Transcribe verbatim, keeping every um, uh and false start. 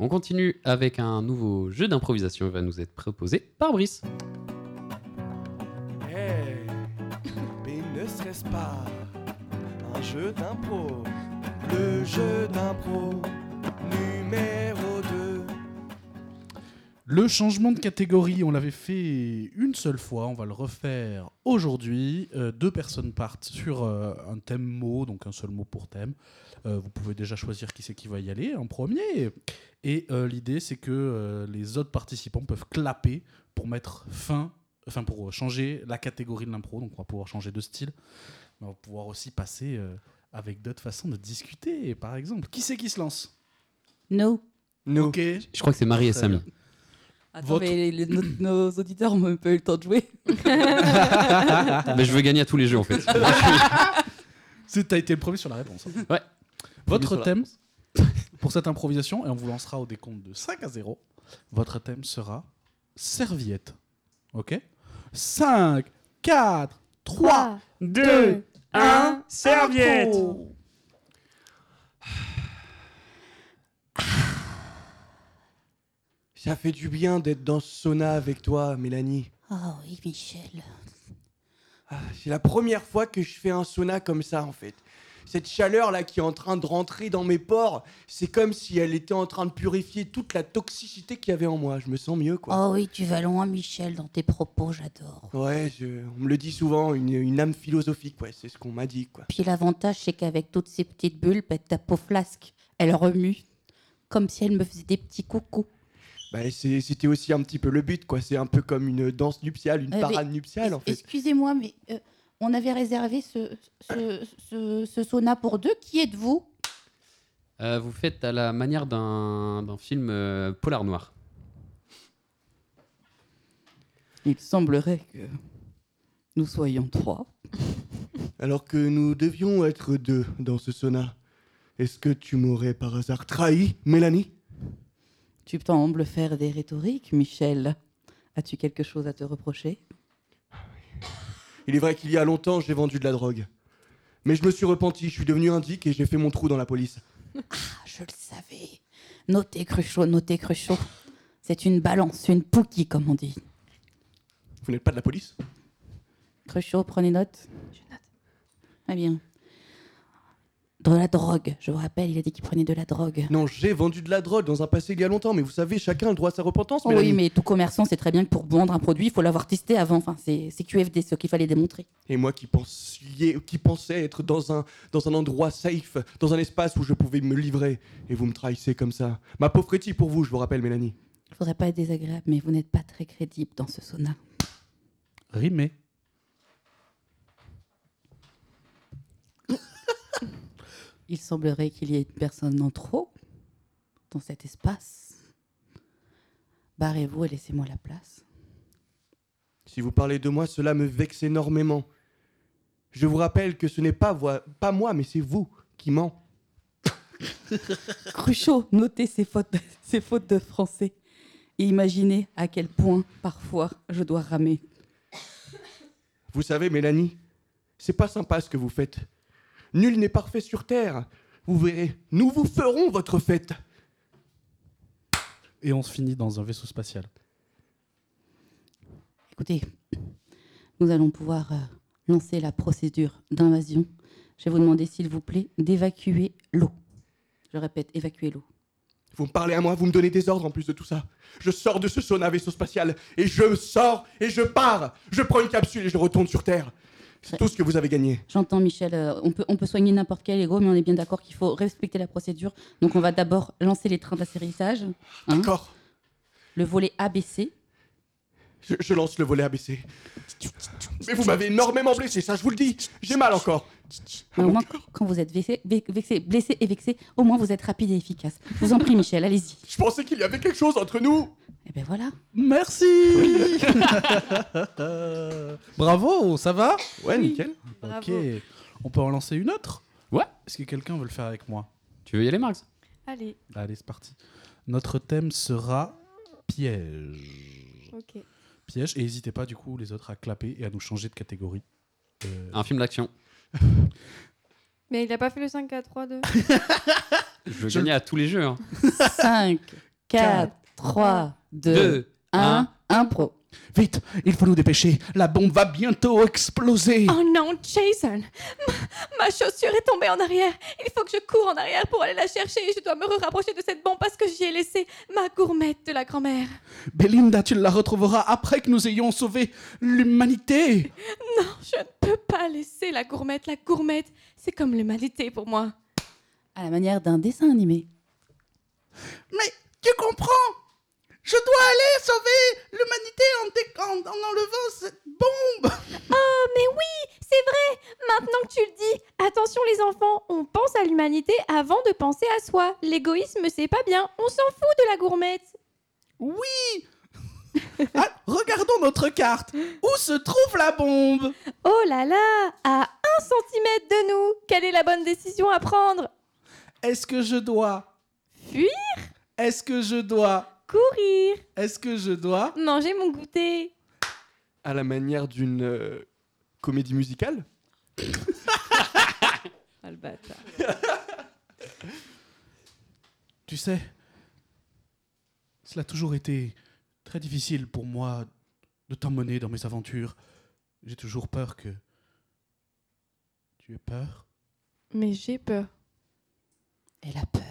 On continue avec un nouveau jeu d'improvisation qui va nous être proposé par Brice. Hey, mais ne serait-ce pas un jeu d'impro? Le jeu d'impro numéro deux. Le changement de catégorie, on l'avait fait une seule fois, on va le refaire aujourd'hui. Euh, deux personnes partent sur euh, un thème mot, donc un seul mot pour thème. Euh, vous pouvez déjà choisir qui c'est qui va y aller en premier. Et euh, l'idée, c'est que euh, les autres participants peuvent clapper pour mettre fin, enfin pour changer la catégorie de l'impro. Donc on va pouvoir changer de style, mais on va pouvoir aussi passer euh, avec d'autres façons de discuter. Par exemple, qui c'est qui se lance? No. Nous. Ok. Je crois que c'est Marie et Très Samy. bien. Attends, Votre- mais les- nos, nos auditeurs ont pas eu le temps de jouer. Mais je veux gagner à tous les jeux en fait. C'est- T'as été le premier sur la réponse. hein. Ouais. Votre sur la thème pour cette improvisation, et on vous lancera au décompte de cinq à zéro, votre thème sera serviette. Ok? cinq, quatre, trois, deux, un, serviette. impro. Ça fait du bien d'être dans ce sauna avec toi, Mélanie. Oh oui, Michel. Ah, c'est la première fois que je fais un sauna comme ça, en fait. Cette chaleur-là qui est en train de rentrer dans mes pores, c'est comme si elle était en train de purifier toute la toxicité qu'il y avait en moi. Je me sens mieux, quoi. Oh oui, tu vas loin, Michel, dans tes propos, j'adore. Ouais, je- on me le dit souvent, une, une âme philosophique, ouais, c'est ce qu'on m'a dit, quoi. Puis l'avantage, c'est qu'avec toutes ces petites bulles, bah, ta peau flasque, elle remue. Comme si elle me faisait des petits coucous. Bah, c'est- c'était aussi un petit peu le but, quoi. C'est un peu comme une danse nuptiale, une Euh, parade mais- nuptiale, en fait. Excusez-moi, mais euh, on avait réservé ce, ce, ce- ce sauna pour deux. Qui êtes-vous? Euh, vous faites à la manière d'un d'un film euh, polar noir. Il semblerait que nous soyons trois. Alors que nous devions être deux dans ce sauna. Est-ce que tu m'aurais par hasard trahi, Mélanie? Tu sembles faire des rhétoriques, Michel. As-tu quelque chose à te reprocher? Il est vrai qu'il y a longtemps, j'ai vendu de la drogue. Mais je me suis repenti, je suis devenu indique et j'ai fait mon trou dans la police. Ah, je le savais. Notez, Cruchot, notez, Cruchot. C'est une balance, une pouki, comme on dit. Vous n'êtes pas de la police? Cruchot, prenez note. Je note. Très bien. De la drogue, je vous rappelle, il a dit qu'il prenait de la drogue. Non, j'ai vendu de la drogue dans un passé il y a longtemps, mais vous savez, chacun a le droit à sa repentance, Oh Mélanie. oui, mais tout commerçant sait très bien que pour vendre un produit, il faut l'avoir testé avant. Enfin, c'est c'est Q F D ce qu'il fallait démontrer. Et moi qui, pensiez, qui pensais être dans un, dans un endroit safe, dans un espace où je pouvais me livrer, et vous me trahissez comme ça. Ma pauvre Frétie pour vous, je vous rappelle, Mélanie. Il faudrait pas être désagréable, mais vous n'êtes pas très crédible dans ce sauna. Rimé. Il semblerait qu'il y ait une personne en trop dans cet espace. Barrez-vous et laissez-moi la place. Si vous parlez de moi, cela me vexe énormément. Je vous rappelle que ce n'est pas, voi- pas moi, mais c'est vous qui ment. Cruchot, notez ces fautes, ces fautes de français et imaginez à quel point parfois je dois ramer. Vous savez, Mélanie, c'est pas sympa ce que vous faites. Nul n'est parfait sur Terre. Vous verrez, nous vous ferons votre fête. Et on se finit dans un vaisseau spatial. Écoutez, nous allons pouvoir euh, lancer la procédure d'invasion. Je vais vous demander, s'il vous plaît, d'évacuer l'eau. Je répète, évacuer l'eau. Vous me parlez à moi, vous me donnez des ordres en plus de tout ça. Je sors de ce sauna vaisseau spatial et je sors et je pars. Je prends une capsule et je retourne sur Terre. C'est tout ce que vous avez gagné. J'entends, Michel, euh, on, peut, on peut soigner n'importe quel ego, mais on est bien d'accord qu'il faut respecter la procédure. Donc on va d'abord lancer les trains d'atterrissage. hein. D'accord. Le volet A B C. Je, je lance le volet A B C. Mais vous m'avez énormément blessé, ça je vous le dis. J'ai mal encore. Mais au moins, quand vous êtes vexé, vexé, blessé et vexé, au moins vous êtes rapide et efficace. Je vous en prie, Michel, allez-y. Je pensais qu'il y avait quelque chose entre nous. Et ben voilà. Merci. Bravo, ça va? Ouais, nickel. Ok. On peut en lancer une autre? Ouais. Est-ce que quelqu'un veut le faire avec moi? Tu veux y aller, Marx? Allez, Allez, c'est parti. Notre thème sera piège. ok. Piège. Et n'hésitez pas, du coup, les autres, à clapper et à nous changer de catégorie. Euh, Un film d'action. Mais il a pas fait le cinq, quatre, trois, deux. Je veux Je- gagner à tous les jeux. hein. cinq, quatre, trois, deux, deux, un, impro. Vite, il faut nous dépêcher. La bombe va bientôt exploser. Oh non, Jason, ma, ma chaussure est tombée en arrière. Il faut que je cours en arrière pour aller la chercher. Je dois me rapprocher de cette bombe parce que j'y ai laissé ma gourmette de la grand-mère. Belinda, tu la retrouveras après que nous ayons sauvé l'humanité. Non, je ne peux pas laisser la gourmette. La gourmette, c'est comme l'humanité pour moi. À la manière d'un dessin animé. Mais tu comprends? Je dois aller sauver l'humanité en, dé- en, en enlevant cette bombe. Oh, mais oui, c'est vrai. Maintenant que tu le dis, attention les enfants, on pense à l'humanité avant de penser à soi. L'égoïsme, c'est pas bien. On s'en fout de la gourmette. Oui. Ah, regardons notre carte. Où se trouve la bombe? Oh là là, à un centimètre de nous. Quelle est la bonne décision à prendre? Est-ce que je dois Fuir? Est-ce que je dois Courir? Est-ce que je dois Manger mon goûter? À la manière d'une euh, comédie musicale. Ah le bâtard. Tu sais, cela a toujours été très difficile pour moi de t'emmener dans mes aventures. J'ai toujours peur que... Tu aies peur? Mais j'ai peur. Elle a peur.